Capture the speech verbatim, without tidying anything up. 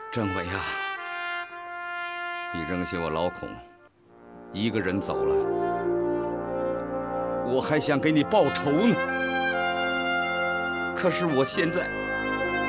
政委呀，你扔下我老孔一个人走了，我还想给你报仇呢。可是我现在